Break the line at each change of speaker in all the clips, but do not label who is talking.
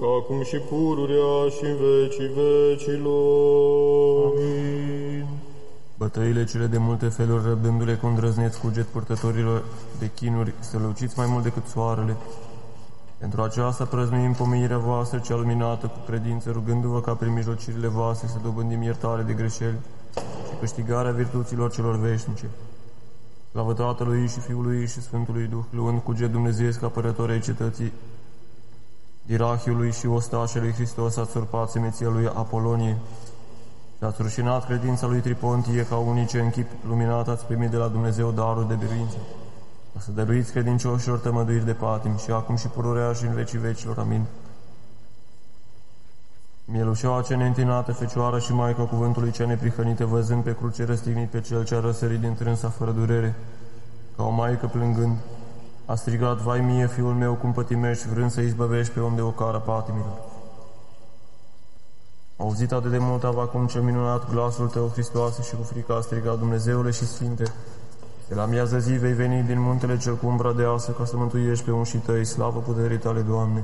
acum și pururea și în vecii vecilor.
Amin.
Bătăile cele de multe feluri, răbdându-le cu îndrăzneț cuget purtătorilor de chinuri, străluciți mai mult decât soarele. Pentru aceasta prăznuim pomenirea voastră cea luminată cu credință, rugându-vă ca prin mijlocirile voastre să dobândim iertare de greșeli și câștigarea virtuților celor veșnice. Slavă Tatălui și Fiului și Sfântului Duh, luând cuget dumnezeiesc apărător ai cetății Irachiului și ostașelui Hristos, ați surpat semeția lui Apolonie și ați rușinat credința lui Tripontie, ca unice în chip luminat ați primit de la Dumnezeu darul de biruință, ca să dăruiți credincioșilor tămăduiri de patim și acum și pururea și în vecii vecilor. Amin. Mielușeaua cea neîntinată, Fecioară și Maica Cuvântului cea neprihănită, văzând pe cruce răstignit pe cel ce a răsărit din trânsa fără durere, ca o maică plângând, a strigat: vai mie, fiul meu, cum pătimești, vrând să izbăvești pe om de ocara patimilor. Auzit atât de mult Avacum cel minunat glasul tău, Hristoase, și cu frică a strigat: Dumnezeule și Sfinte, de la miază zi vei veni din muntele cel cu umbra de asă, ca să mântuiești pe unșii tăi. Slavă puterii tale, Doamne!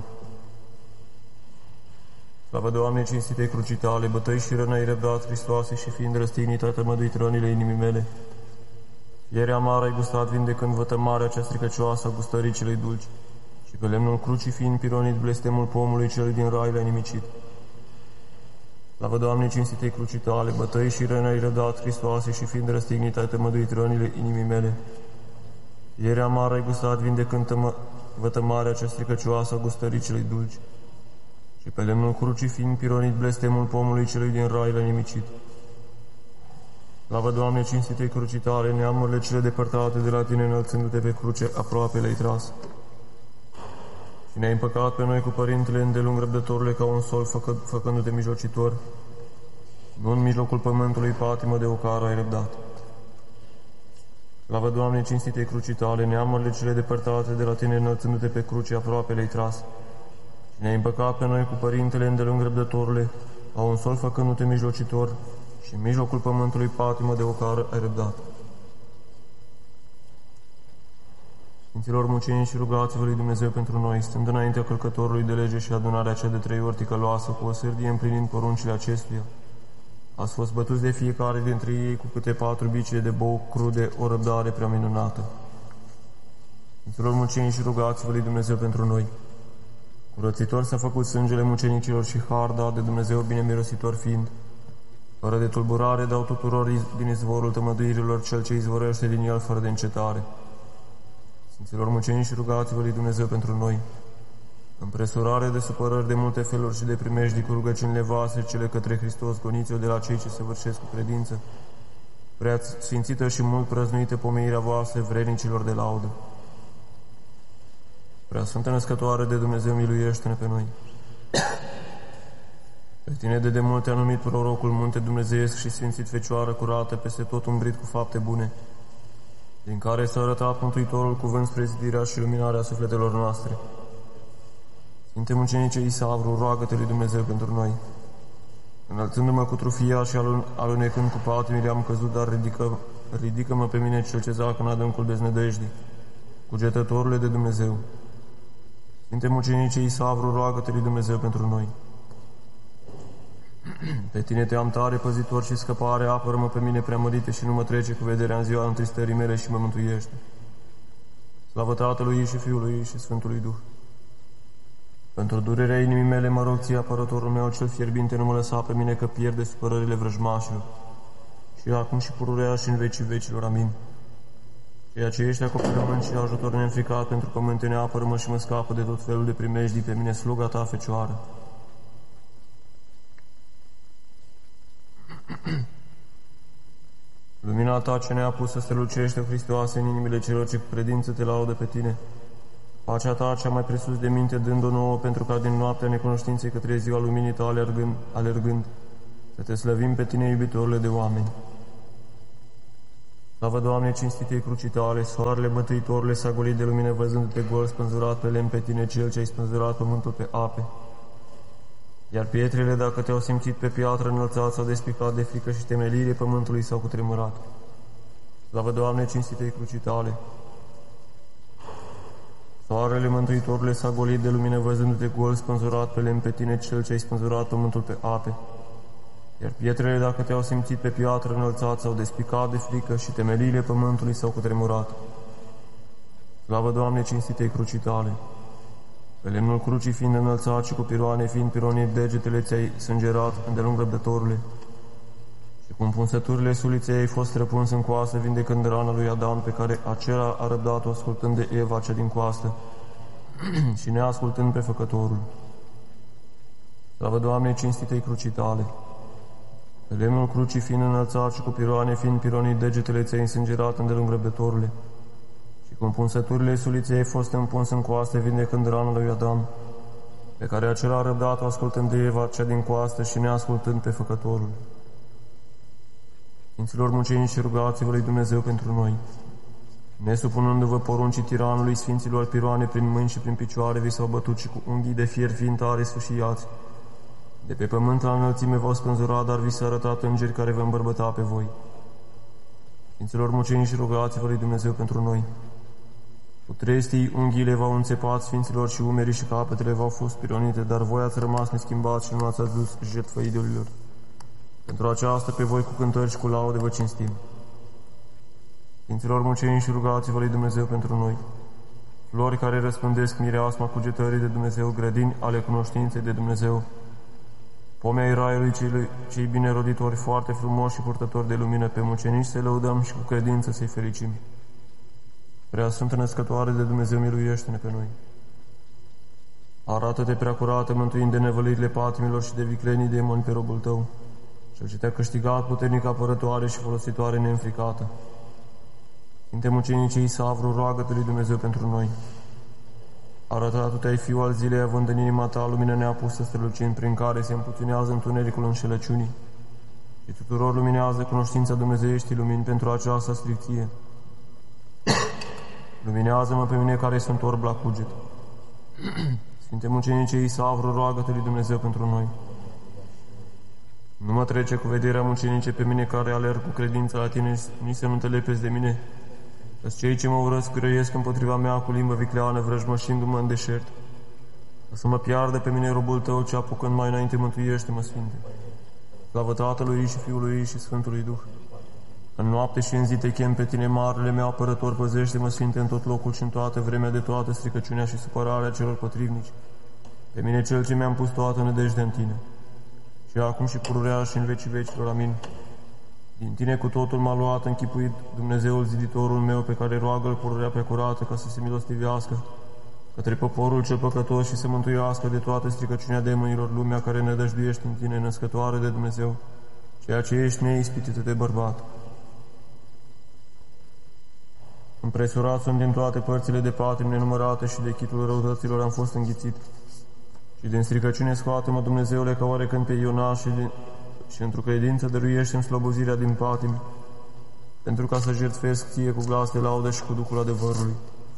Slavă, Doamne, cinstitei crucii tale, bătăi și rănăi răbdat, Hristoase, și fiind răstignit, ai tămăduit rănile inimii mele. Ieri amară ai gustat, vindecând vătămarea cea stricăcioasă a gustării celei dulci, și pe lemnul crucii fiind pironit, blestemul pomului celui din rai l-ai nimicit. Slavă, Doamne, cinstitei crucii tale, bătăi și rănăi răbdat, Hristoase, și fiind răstignit, ai tămăduit rănile inimii mele. Ieri amară ai gustat, vindecând vătămarea cea stricăcioasă a gustării celei dulci, și pe lemnul crucii fiind pironit, blestemul pomului celui din rai l-ai nimicit. Slavă, Doamne, cinstitei crucii tale, neamurile cele depărtate de la tine, înălțându-te pe cruce, aproape le-ai tras. Și ne-ai împăcat pe noi cu părintele îndelung răbdătorule, ca un sol, făcându-te mijlocitor. Nu în mijlocul pământului patimă de ocară ai răbdat. Slavă, Doamne, cinstitei crucii tale, neamurile cele depărtate de la tine, înălțându-te pe cruce, aproape le-ai tras. Și ne-ai împăcat pe noi cu părintele îndelung răbdătorule, ca un sol, făcându-te mijlocitor, și în mijlocul pământului patimă de ocară ai răbdat. Sfinților mucenici, rugați-vă lui Dumnezeu pentru noi, stând înaintea călcătorului de lege și adunarea cea de 3 ori ticăloasă, cu o sârdie împlinind poruncile acestuia. Ați fost bătuți de fiecare dintre ei cu câte 4 bicile de bou crude, o răbdare prea minunată. Sfinților mucenici, rugați-vă lui Dumnezeu pentru noi. Curățitor s-a făcut sângele mucenicilor și har dat de Dumnezeu binemirositor fiind. Fără de tulburare dau tuturor din izvorul tămăduirilor cel ce izvorăște din el fără de încetare. Sfinților mucenici, rugați-vă lui Dumnezeu pentru noi. Împresurare de supărări de multe feluri și de primejdii cu rugăciunile voastre cele către Hristos, goniți-o de la cei ce săvârșesc cu credință. Prea sfințită și mult prăznuită pomenirea voastră vrednicilor de laudă. Prea Sfântă Născătoare de Dumnezeu, miluiește-ne pe noi. Pe tine de demult te-a numit prorocul munte dumnezeiesc și sfințit Fecioară curată, peste tot umbrit cu fapte bune, din care s-a arătat Mântuitorul cuvânt spre zidirea și luminarea sufletelor noastre. Sfinte mucenice Isavru, roagă-te lui Dumnezeu pentru noi. Înălțându-mă cu trufia și alunecând cu patimile am căzut, dar ridică-mă pe mine cel ce zac în adâncul deznădejdii, cugetătorule de Dumnezeu. Sfinte mucenice Isavru, roagă-te lui Dumnezeu pentru noi. Pe tine te am tare, păzitor și scăpare, apără-mă pe mine preamărite și nu mă trece cu vederea în ziua întristării mele și mă mântuiește. Slavă Tatălui și Fiului și Sfântului Duh. Pentru durerea inimii mele mă rog ție, apărătorul meu cel fierbinte, nu mă lăsa pe mine, că pierde supărările vrăjmașilor. Și acum și pururea și în vecii vecilor. Amin. Ceea ce ești acoperământ și ajutor neînfricat pentru pământene, apără-mă și mă scapă de tot felul de primejdii pe mine, sluga ta, Fecioară. Lumina ta ce ne-a pus să strălucește, Hristoase, în inimile celor ce cu credință te laudă pe tine. Pacea ta cea mai presus de minte dând-o nouă, pentru ca din noaptea necunoștinței către ziua luminii ta alergând, să te slăvim pe tine, iubitorule de oameni. Slavă, Doamne, cinstitei crucii tale, soarele mântuitorule s-a golit de lumină, văzându-te gol spânzurat pe lemn pe tine, cel ce ai spânzurat pământul pe ape. Iar pietrele, dacă te-au simțit pe piatră înălțat, s-au despicat de frică și temelire pământului s-au cutremurat. Slavă, Doamne, cinstitei crucii tale! Soarele Mântuitorule s-a golit de lumină văzându-te gol spânzurat pe lemn pe tine, cel ce ai spânzurat pământul pe ape. Iar pietrele, dacă te-au simțit pe piatră înălțat, s-au despicat de frică și temeliile pământului s-au cutremurat. Slavă, Doamne, cinstite-i crucii tale! Pe lemnul crucii fiind înălțat și cu piroane fiind pironit, degetele ți-ai sângerat îndelung răbdătorule. Și cu împunsăturile suliței ai fost răpuns în coastă, vindecând rana lui Adam, pe care acela a răbdat-o ascultând de Eva cea din coastă și neascultând pe Făcătorul. Slavă, Doamne, cinstite-i crucii tale! Pe lemnul crucii fiind înălțat și cu piroane fiind pironit, degetele ți-ai însângerat îndelung răbdătorule. Și cu împunsăturile suliței ai fost împuns în coastă, vindecând rana lui Adam, pe care acela a răbdat-o ascultând de Eva cea din coastă și neascultând pe Făcătorul. Sfinților mucenici, rugați-vă lui Dumnezeu pentru noi. Nesupunându-vă poruncii tiranului, sfinților piroane prin mâini și prin picioare vi s-au bătut și cu unghii de fier fiind tare sfâșiați. De pe pământ la înălțime v-au spânzurat, dar vi s-a arătat îngeri care vă îmbărbăta pe voi. Sfinților mucenici, rugați-vă lui Dumnezeu pentru noi. Cu trestii unghiile v-au înțepat, sfinților, și umerii și capetele v-au fost pironite, dar voi ați rămas neschimbați și nu ați adus jertfă idolilor. Pentru aceasta pe voi cu cântări și cu laude vă cinstim. Sfinților mucenici, rugați-vă lui Dumnezeu pentru noi. Flori care răspândesc mireasma cugetării de Dumnezeu, grădini ale cunoștinței de Dumnezeu, pomi ai raiului cei bine roditori, foarte frumoși și purtători de lumină, pe mucenici să lăudăm și cu credință să-i fericim. Prea Sfântă Născătoare de Dumnezeu, miluiește-ne pe noi. Arată-te prea curată, mântuind de nevălirile patimilor și de viclenii demoni pe robul tău, cel ce te-a câștigat puternic apărătoare și folositoare neînfricată. Sfinte mucenicii Isavru, roagă-te lui Dumnezeu pentru noi. Arată tu te-ai Fiul al zilei, având în inima ta lumină neapusă strălucind, prin care se împuținează întunericul înșelăciunii și tuturor luminează cunoștința dumnezeieștii lumini pentru aceasta stricție. Luminează-mă pe mine care sunt orb la cuget. Sfinte mucenicii Isavru, roagă-te lui Dumnezeu pentru noi. Nu mă trece cu vederea, mucenice, pe mine care alerg cu credința la tine, nici să nu te lepezi de mine, că cei ce mă urăsc grăiesc împotriva mea cu limbă vicleană, vrăjmășindu-mă în deșert. Ca să mă piardă pe mine robul tău, ce apucând mai înainte, mântuiește-mă, Sfinte. Slavă Tatălui și Fiului și Sfântului Duh. În noapte și în zi te chem pe tine, marele meu apărător, păzește-mă, Sfinte, în tot locul și în toată vremea de toată stricăciunea și supărarea celor potrivnici. Pe mine cel ce mi-am pus toată nădejdea în tine. Și acum și pururea și în vecii vecilor. Amin. Din tine cu totul m-a luat închipuit Dumnezeul ziditorul meu, pe care roagă-l pururea prea curată, ca să se milostivească către poporul cel păcătos și să mântuiască de toată stricăciunea demonilor lumea care nădăjduiește în tine, născătoare de Dumnezeu, ceea ce ești neispitită de bărbat. Împresurat sunt din toate părțile de patim nenumărate și de chitul răutăților am fost înghițit. Și din stricăciune scoate-mă, Dumnezeule, ca oarecând pe Iona și într-o credință dăruiește-mi slobozirea din patimi, pentru ca să jertfesc ție cu glas de laudă și cu Duhul adevărului.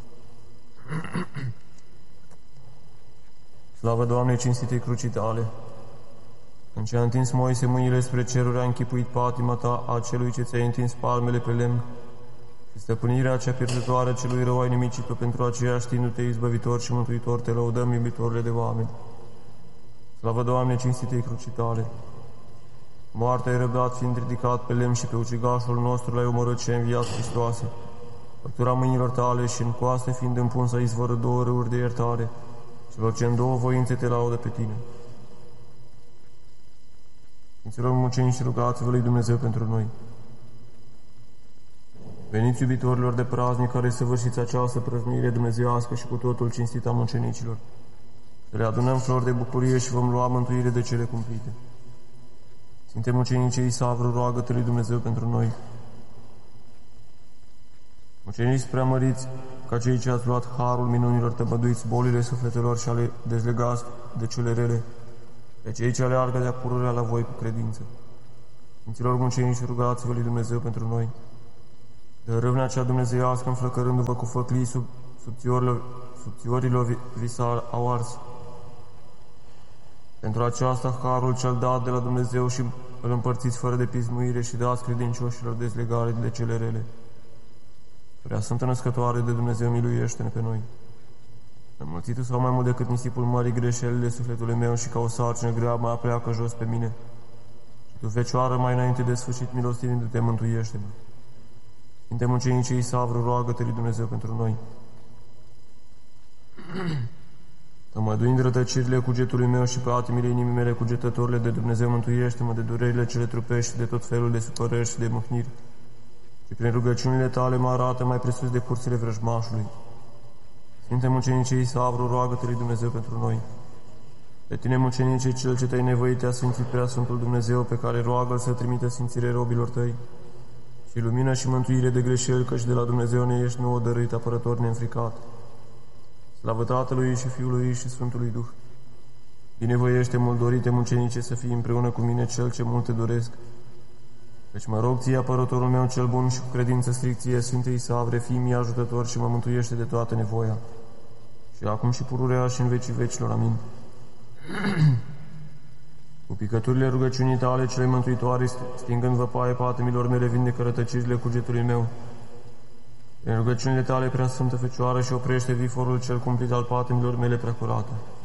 Slavă, Doamne, cinstitei crucii tale! În ce a întins Moise mâinile spre ceruri, a închipuit patima ta a celui ce ți-ai întins palmele pe lemn, și stăpânirea cea pierzătoare celui rău ai nimicit-o, pentru aceea, știindu-te izbăvitor și mântuitor, te lăudăm, iubitorule de oameni. Slavă, Doamne, cinstitei crucii tale! Moartea ai răbdat, fiind ridicat pe lemn, și pe ucigașul nostru l-ai omorât și ai înviat, Hristoase. Făptura mâinilor tale și în coaste fiind împuns, ai izvorât 2 râuri de iertare, celor ce în 2 voințe te laudă pe tine. Sfinților mucenici, rugați-vă lui Dumnezeu pentru noi. Veniți, iubitorilor de praznic, care săvârșiți această prăznire dumnezeiască și cu totul cinstită a mucenicilor. Să le adunăm flori de bucurie și vom lua mântuire de cele cumplite. Sfinte mucenicii Isavru, roagă-te lui Dumnezeu pentru noi. Mucenici preamăriți, ca cei ce ați luat harul minunilor, tămăduiți bolile sufletelor și ale dezlegați de cele rele, pe cei ce aleargă de-a pururea la voi cu credință. Sfinților mucenici, rugați-vă lui Dumnezeu pentru noi. De râvnea cea dumnezeiască, înflăcărându-vă cu făclii subțiorilor vi s-au ars. Pentru aceasta, harul cel dat de la Dumnezeu și îl împărțiți fără de pismuire și dați credincioșilor dezlegare de cele rele. Prea Sfântă Născătoare de Dumnezeu, miluiește-ne pe noi. Înmulțitul sau mai mult decât nisipul mării greșelile sufletului meu și ca o sarcină grea mă apleacă jos pe mine. Și tu, Fecioară, mai înainte de sfârșit, milostivindu-te, mântuiește-mă. Sfinte mucenice Isavru, roagă-te lui Dumnezeu pentru noi. Tămăduind rătăcirile cugetului meu și patimile inimii mele cugetătorile de Dumnezeu, mântuiește-mă de durerile cele trupești și de tot felul de supărări și de mâhniri. Și prin rugăciunile tale mă arată mai presus de curțile vrăjmașului. Sfinte mucenice Isavru, roagă-te lui Dumnezeu pentru noi. Pe tine, mucenice, cel ce te-ai nevoit, te-a sfințit prea Sfântul Dumnezeu, pe care roagă-L să trimită sfințire robilor tăi și lumină și mântuire de greșeli, căci de la Dumnezeu ne ești nouă dăruit, apărător neînfricat. Slavă Tatălui și Fiului și Sfântului Duh. Binevoiește mult dorite mucenice să fii împreună cu mine cel ce mult te doresc. Deci mă rog ție, apărătorul meu cel bun și cu credință stricție, Sfinte Isavre, fii mie ajutător și mă mântuiește de toată nevoia. Și acum și pururea și în vecii vecilor. Amin. Cu picăturile rugăciunii tale cele mântuitoare, stingând văpaie patimilor mele, vindecă rătăcirile cugetului meu. Prin rugăciunile tale, prea Sfântă Fecioară, și oprește viforul cel cumplit al patimilor mele prea curate.